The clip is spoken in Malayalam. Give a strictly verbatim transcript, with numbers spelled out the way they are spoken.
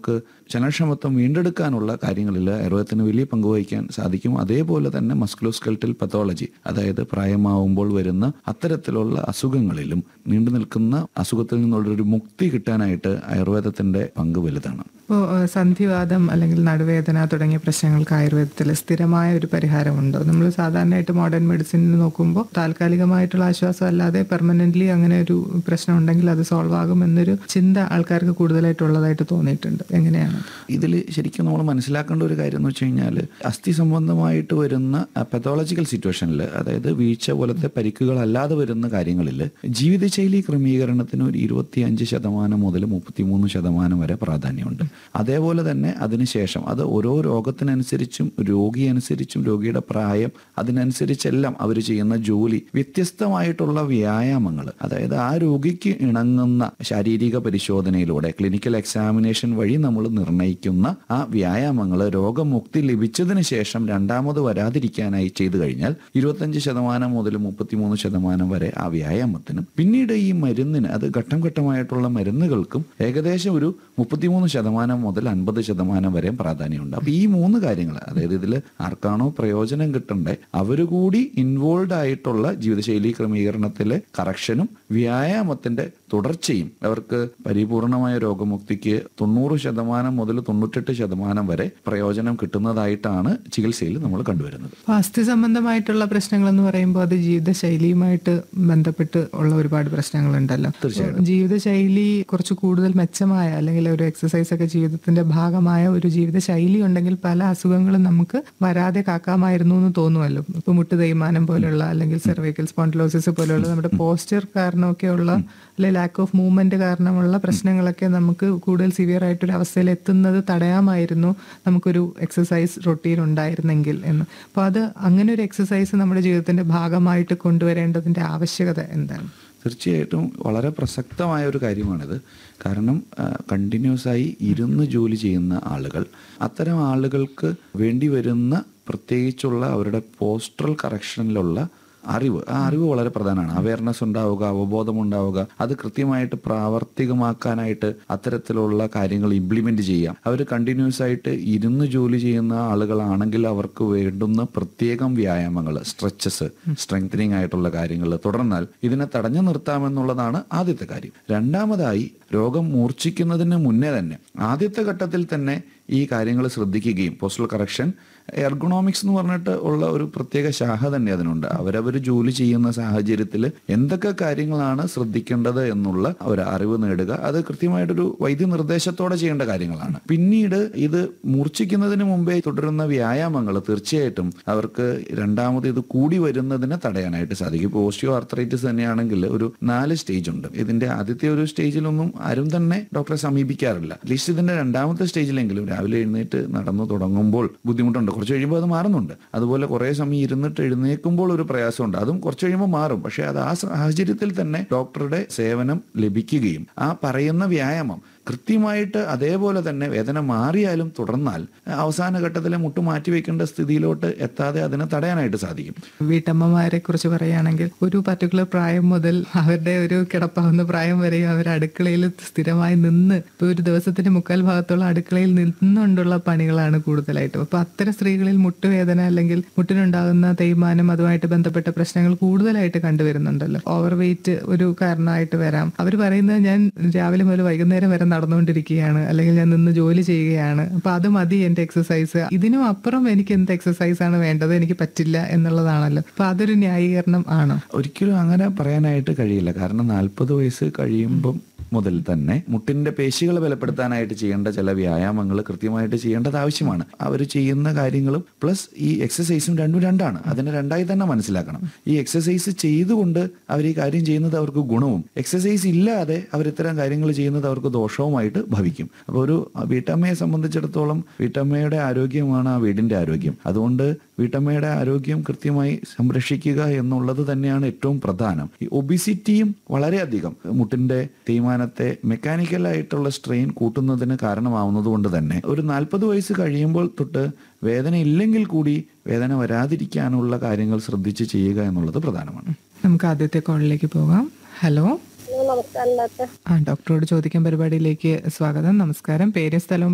നമുക്ക് ചലനക്ഷമത്വം വീണ്ടെടുക്കാനുള്ള കാര്യങ്ങളിൽ ആയുർവേദത്തിന് വലിയ പങ്ക് വഹിക്കാൻ സാധിക്കും. അതേപോലെ തന്നെ മസ്കുലോസ്കെൽറ്റൽ പത്തോളജി, അതായത് പ്രായമാവുമ്പോൾ വരുന്ന അത്തരത്തിലുള്ള അസുഖങ്ങളിലും നീണ്ടു നിൽക്കുന്ന അസുഖത്തിൽ നിന്നുള്ളൊരു മുക്തി കിട്ടാനായിട്ട് ആയുർവേദത്തിന്റെ പങ്ക് വലുതാണ്. ഇപ്പോൾ സന്ധിവാദം അല്ലെങ്കിൽ നടുവേദന തുടങ്ങിയ പ്രശ്നങ്ങൾക്ക് ആയുർവേദത്തിൽ സ്ഥിരമായ ഒരു പരിഹാരമുണ്ടോ? നമ്മൾ സാധാരണയായിട്ട് മോഡേൺ മെഡിസിനിൽ നോക്കുമ്പോൾ താൽക്കാലികമായിട്ടുള്ള ആശ്വാസം അല്ലാതെ പെർമനന്റ്ലി അങ്ങനെ ഒരു പ്രശ്നം ഉണ്ടെങ്കിൽ അത് സോൾവ് ആകും എന്നൊരു ചിന്ത ആൾക്കാർക്ക് കൂടുതലായിട്ടുള്ളതായിട്ട് തോന്നിയിട്ടുണ്ട്. എങ്ങനെയാണ് ഇതിൽ ശരിക്കും നമ്മൾ മനസ്സിലാക്കേണ്ട ഒരു കാര്യം എന്ന് വെച്ച് കഴിഞ്ഞാൽ, അസ്ഥി സംബന്ധമായിട്ട് വരുന്ന പത്തോളജിക്കൽ സിറ്റുവേഷനിൽ, അതായത് വീഴ്ച പോലത്തെ പരിക്കുകളല്ലാതെ വരുന്ന കാര്യങ്ങളിൽ ജീവിതശൈലി ക്രമീകരണത്തിന് ഒരു ഇരുപത്തി അഞ്ച് ശതമാനം മുതൽ മുപ്പത്തിമൂന്ന് ശതമാനം വരെ പ്രാധാന്യമുണ്ട്. അതേപോലെ തന്നെ അതിനുശേഷം അത് ഓരോ രോഗത്തിനനുസരിച്ചും രോഗിയനുസരിച്ചും രോഗിയുടെ പ്രായം അതിനനുസരിച്ചെല്ലാം അവർ ചെയ്യുന്ന ജോലി, വ്യത്യസ്തമായിട്ടുള്ള വ്യായാമങ്ങൾ, അതായത് ആ രോഗിക്ക് ഇണങ്ങുന്ന ശാരീരിക പരിശോധനയിലൂടെ ക്ലിനിക്കൽ എക്സാമിനേഷൻ വഴി നമ്മൾ നിർണ്ണയിക്കുന്ന ആ വ്യായാമങ്ങൾ രോഗമുക്തി ലഭിച്ചതിന് ശേഷം രണ്ടാമത് വരാതിരിക്കാനായി ചെയ്തു കഴിഞ്ഞാൽ ഇരുപത്തഞ്ച് ശതമാനം മുതൽ മുപ്പത്തിമൂന്ന് ശതമാനം വരെ ആ വ്യായാമത്തിനും പിന്നീട് ഈ മരുന്നിന്, അത് ഘട്ടം ഘട്ടമായിട്ടുള്ള മരുന്നുകൾക്കും ഏകദേശം ഒരു മുപ്പത്തിമൂന്ന് ശതമാനം മുതൽ അൻപത് ശതമാനം വരെ പ്രാധാന്യമുണ്ട്. അപ്പൊ ഈ മൂന്ന് കാര്യങ്ങൾ, അതായത് ഇതിൽ ആർക്കാണോ പ്രയോജനം കിട്ടണ്ടേ അവർ കൂടി ഇൻവോൾവ് ആയിട്ടുള്ള ജീവിതശൈലി ക്രമീകരണത്തിലെ കറക്ഷനും വ്യായാമത്തിന്റെ തുടർച്ചയും അവർക്ക് പരിപൂർണമായ രോഗമുക്തിക്ക് തൊണ്ണൂറ് ശതമാനം മുതൽ തൊണ്ണൂറ്റെട്ട് ശതമാനം വരെ പ്രയോജനം കിട്ടുന്നതായിട്ടാണ് ചികിത്സയിൽ നമ്മൾ കണ്ടുവരുന്നത്. അസ്ഥി സംബന്ധമായിട്ടുള്ള പ്രശ്നങ്ങൾ എന്ന് പറയുമ്പോൾ അത് ജീവിതശൈലിയുമായിട്ട് ബന്ധപ്പെട്ട് ഉള്ള ഒരുപാട് പ്രശ്നങ്ങളുണ്ടല്ലോ. തീർച്ചയായിട്ടും ജീവിതശൈലി കുറച്ച് കൂടുതൽ മെച്ചമായ അല്ലെങ്കിൽ ഒരു എക്സസൈസ് ഒക്കെ ജീവിതത്തിന്റെ ഭാഗമായ ഒരു ജീവിതശൈലി ഉണ്ടെങ്കിൽ പല അസുഖങ്ങളും നമുക്ക് വരാതെ കാക്കാമായിരുന്നു എന്ന് തോന്നുമല്ലോ. ഇപ്പൊ മുട്ട് തേയ്മാനം പോലുള്ള അല്ലെങ്കിൽ സെർവൈക്കൽ സ്പോണ്ടിലോസിസ് പോലെയുള്ള നമ്മുടെ പോസ്ചർ കാരണമൊക്കെയുള്ള അല്ലെങ്കിൽ ലാക്ക് ഓഫ് മൂവ്മെന്റ് കാരണമുള്ള പ്രശ്നങ്ങളൊക്കെ നമുക്ക് കൂടുതൽ സിവിയർ ആയിട്ടൊരു അവസ്ഥയിൽ എത്തുന്നത് തടയാമായിരുന്നു നമുക്കൊരു എക്സസൈസ് റൊട്ടീൻ ഉണ്ടായിരുന്നെങ്കിൽ എന്ന്. അപ്പോൾ അത് അങ്ങനെ ഒരു എക്സസൈസ് നമ്മുടെ ജീവിതത്തിന്റെ ഭാഗമായിട്ട് കൊണ്ടുവരേണ്ടതിന്റെ ആവശ്യകത എന്താണ്? തീർച്ചയായിട്ടും വളരെ പ്രസക്തമായ ഒരു കാര്യമാണിത്. കാരണം കണ്ടിന്യൂസ് ആയി ഇരുന്ന് ജോലി ചെയ്യുന്ന ആളുകൾ, അത്തരം ആളുകൾക്ക് വേണ്ടി വരുന്ന പ്രത്യേകിച്ചുള്ള അവരുടെ പോസ്ചറൽ കറക്ഷനിലുള്ള അറിവ്, ആ അറിവ് വളരെ പ്രധാനമാണ്. അവയർനെസ് ഉണ്ടാവുക, അവബോധം ഉണ്ടാവുക, അത് കൃത്യമായിട്ട് പ്രാവർത്തികമാക്കാനായിട്ട് അത്തരത്തിലുള്ള കാര്യങ്ങൾ ഇംപ്ലിമെന്റ് ചെയ്യാം. അവർ കണ്ടിന്യൂസ് ആയിട്ട് ഇരുന്ന് ജോലി ചെയ്യുന്ന ആളുകളാണെങ്കിൽ അവർക്ക് വേണ്ടുന്ന പ്രത്യേകം വ്യായാമങ്ങൾ, സ്ട്രെച്ചസ്, സ്ട്രെങ്തനിങ് ആയിട്ടുള്ള കാര്യങ്ങൾ തുടർന്നാൽ ഇതിനെ തടഞ്ഞു നിർത്താമെന്നുള്ളതാണ് ആദ്യത്തെ കാര്യം. രണ്ടാമതായി, രോഗം മൂർച്ഛിക്കുന്നതിന് മുന്നേ തന്നെ ആദ്യത്തെ ഘട്ടത്തിൽ തന്നെ ഈ കാര്യങ്ങൾ ശ്രദ്ധിക്കുകയും, പോസ്റ്റൽ കറക്ഷൻ എർഗണോമിക്സ് എന്ന് പറഞ്ഞിട്ട് ഉള്ള ഒരു പ്രത്യേക ശാഖ തന്നെ അതിനുണ്ട്. അവരവർ ജോലി ചെയ്യുന്ന സാഹചര്യത്തിൽ എന്തൊക്കെ കാര്യങ്ങളാണ് ശ്രദ്ധിക്കേണ്ടത് എന്നുള്ള ഒരു അറിവ് നേടുക, അത് കൃത്യമായിട്ടൊരു വൈദ്യനിർദ്ദേശത്തോടെ ചെയ്യേണ്ട കാര്യങ്ങളാണ്. പിന്നീട് ഇത് മൂർച്ഛിക്കുന്നതിന് മുമ്പേ തുടരുന്ന വ്യായാമങ്ങൾ തീർച്ചയായിട്ടും അവർക്ക് രണ്ടാമത് ഇത് കൂടി വരുന്നതിനെ തടയാനായിട്ട് സാധിക്കും. ഇപ്പോൾ ഓസ്റ്റിയോ ആർത്രൈറ്റിസ് തന്നെയാണെങ്കിൽ ഒരു നാല് സ്റ്റേജ് ഉണ്ട്. ഇതിന്റെ ആദ്യത്തെ ഒരു സ്റ്റേജിലൊന്നും ആരും തന്നെ ഡോക്ടറെ സമീപിക്കാറില്ല. അറ്റ്ലീസ്റ്റ് ഇതിന്റെ രണ്ടാമത്തെ സ്റ്റേജിലെങ്കിലും രാവിലെ എഴുന്നേറ്റ് നടന്നു തുടങ്ങുമ്പോൾ ബുദ്ധിമുട്ടുണ്ട്, കുറച്ച് കഴിയുമ്പോൾ അത് മാറുന്നുണ്ട്. അതുപോലെ കുറേ സമയം ഇരുന്നിട്ട് എഴുന്നേൽക്കുമ്പോൾ ഒരു പ്രയാസമുണ്ട്, അതും കുറച്ച് കഴിയുമ്പോൾ മാറും. പക്ഷെ അത് ആ സാഹചര്യത്തിൽ തന്നെ ഡോക്ടറുടെ സേവനം ലഭിക്കുകയും ആ പറയുന്ന വ്യായാമം കൃത്യമായിട്ട് അതേപോലെ തന്നെ വേദന മാറിയാലും തുടർന്നാൽ അവസാന ഘട്ടത്തിലെ മുട്ട് മാറ്റിവെക്കേണ്ട സ്ഥിതിയിലോട്ട് എത്താതെ അതിനെ തടയാനായിട്ട് സാധിക്കും. വീട്ടമ്മമാരെ കുറിച്ച് പറയുകയാണെങ്കിൽ ഒരു പർട്ടിക്കുലർ പ്രായം മുതൽ അവരുടെ ഒരു കിടപ്പാവുന്ന പ്രായം വരെയും അവർ അടുക്കളയിൽ സ്ഥിരമായി നിന്ന് ഇപ്പോൾ ഒരു ദിവസത്തിന്റെ മുക്കാൽ ഭാഗത്തോളം അടുക്കളയിൽ നിന്നുകൊണ്ടുള്ള പണികളാണ് കൂടുതലായിട്ടും. അപ്പോൾ അത്തരം സ്ത്രീകളിൽ മുട്ടുവേദന അല്ലെങ്കിൽ മുട്ടിനുണ്ടാകുന്ന തേയ്മാനം അതുമായിട്ട് ബന്ധപ്പെട്ട പ്രശ്നങ്ങൾ കൂടുതലായിട്ട് കണ്ടുവരുന്നുണ്ടല്ലോ. ഓവർ വെയിറ്റ് ഒരു കാരണമായിട്ട് വരാം. അവർ പറയുന്നത് ഞാൻ രാവിലെ മുതൽ വൈകുന്നേരം വരെ നടന്നുകൊണ്ടിരിക്കുകയാണ്, അല്ലെങ്കിൽ ഞാൻ നിന്ന് ജോലി ചെയ്യുകയാണ്, അപ്പൊ അത് മതി എന്റെ എക്സസൈസ്, ഇതിനും അപ്പുറം എനിക്ക് എന്ത് എക്സസൈസ് ആണ് വേണ്ടത്, എനിക്ക് പറ്റില്ല എന്നുള്ളതാണല്ലോ. അപ്പൊ അതൊരു ന്യായീകരണം ആണോ? ഒരിക്കലും അങ്ങനെ പറയാനായിട്ട് കഴിയില്ല. കാരണം നാൽപ്പത് വയസ്സ് കഴിയുമ്പം മുതൽ തന്നെ മുട്ടിന്റെ പേശികൾ ബലപ്പെടുത്താനായിട്ട് ചെയ്യേണ്ട ചില വ്യായാമങ്ങൾ കൃത്യമായിട്ട് ചെയ്യേണ്ടത് ആവശ്യമാണ്. അവർ ചെയ്യുന്ന കാര്യങ്ങളും പ്ലസ് ഈ എക്സസൈസും രണ്ടും രണ്ടാണ്. അതിനെ രണ്ടായി തന്നെ മനസ്സിലാക്കണം. ഈ എക്സസൈസ് ചെയ്തുകൊണ്ട് അവർ ഈ കാര്യം ചെയ്യുന്നത് അവർക്ക് ഗുണവും, എക്സസൈസ് ഇല്ലാതെ അവർ ഇത്തരം കാര്യങ്ങൾ ചെയ്യുന്നത് അവർക്ക് ദോഷവുമായിട്ട് ഭവിക്കും. അപ്പോൾ ഒരു വീട്ടമ്മയെ സംബന്ധിച്ചിടത്തോളം വീട്ടമ്മയുടെ ആരോഗ്യമാണ് ആ വീടിന്റെ ആരോഗ്യം. അതുകൊണ്ട് വീട്ടമ്മയുടെ ആരോഗ്യം കൃത്യമായി സംരക്ഷിക്കുക എന്നുള്ളത് തന്നെയാണ് ഏറ്റവും പ്രധാനം. ഈ ഒബിസിറ്റിയും വളരെയധികം മുട്ടിന്റെ തേയ്മാനത്തെ മെക്കാനിക്കലായിട്ടുള്ള സ്ട്രെയിൻ കൂട്ടുന്നതിന് കാരണമാവുന്നത് കൊണ്ട് തന്നെ ഒരു നാൽപ്പത് വയസ്സ് കഴിയുമ്പോൾ തൊട്ട് വേദന ഇല്ലെങ്കിൽ കൂടി വേദന വരാതിരിക്കാനുള്ള കാര്യങ്ങൾ ശ്രദ്ധിച്ച് ചെയ്യുക എന്നുള്ളത് പ്രധാനമാണ്. നമുക്ക് ആദ്യത്തെ കോളിലേക്ക് പോകാം. ഹലോ, ആ ഡോക്ടറോട് ചോദിക്കാൻ പരിപാടിയിലേക്ക് സ്വാഗതം. നമസ്കാരം. പേരും സ്ഥലവും